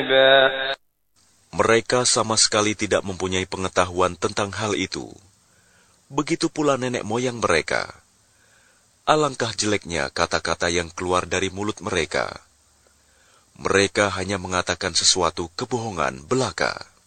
كاذبا. Mereka sama sekali tidak mempunyai pengetahuan tentang hal itu. Begitu pula nenek moyang mereka. Alangkah jeleknya kata-kata yang keluar dari mulut mereka. Mereka hanya mengatakan sesuatu kebohongan belaka.